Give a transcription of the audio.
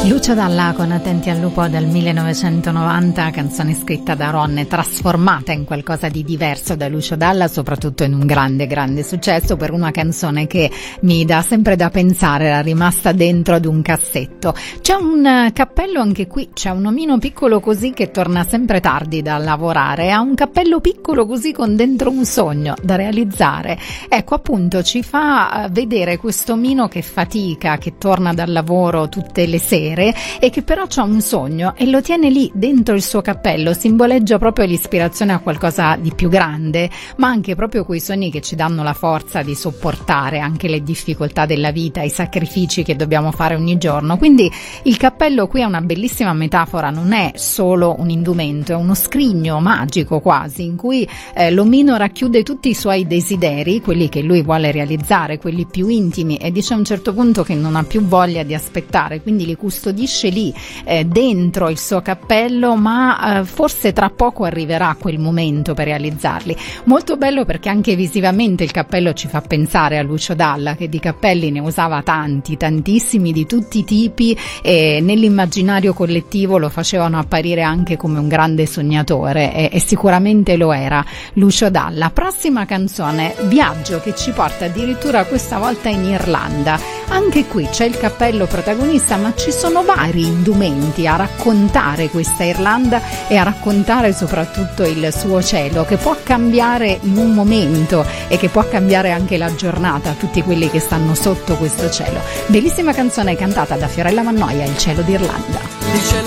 Lucio Dalla con Attenti al lupo del 1990, canzone scritta da Ron, trasformata in qualcosa di diverso da Lucio Dalla, soprattutto in un grande successo per una canzone che mi dà sempre da pensare, era rimasta dentro ad un cassetto. C'è un cappello anche qui, c'è un omino piccolo così che torna sempre tardi da lavorare, ha un cappello piccolo così con dentro un sogno da realizzare. Ecco, appunto, ci fa vedere questo omino che fatica, che torna dal lavoro tutte le sere e che però c'ha un sogno e lo tiene lì dentro il suo cappello. Simboleggia proprio l'ispirazione a qualcosa di più grande, ma anche proprio quei sogni che ci danno la forza di sopportare anche le difficoltà della vita, i sacrifici che dobbiamo fare ogni giorno. Quindi il cappello qui è una bellissima metafora, non è solo un indumento, è uno scrigno magico quasi, in cui l'omino racchiude tutti i suoi desideri, quelli che lui vuole realizzare, quelli più intimi, e dice a un certo punto che non ha più voglia di aspettare, quindi li custodisce lì dentro il suo cappello, ma forse tra poco arriverà quel momento per realizzarli. Molto bello perché anche visivamente il cappello ci fa pensare a Lucio Dalla, che di cappelli ne usava tantissimi di tutti i tipi, e nell'immaginario collettivo lo facevano apparire anche come un grande sognatore, e sicuramente lo era Lucio Dalla. Prossima canzone, Viaggio, che ci porta addirittura questa volta in Irlanda. Anche qui c'è il cappello protagonista, ma ci sono vari indumenti a raccontare questa Irlanda e a raccontare soprattutto il suo cielo, che può cambiare in un momento e che può cambiare anche la giornata, tutti quelli che stanno sotto questo cielo. Bellissima canzone cantata da Fiorella Mannoia, Il cielo d'Irlanda. Il cielo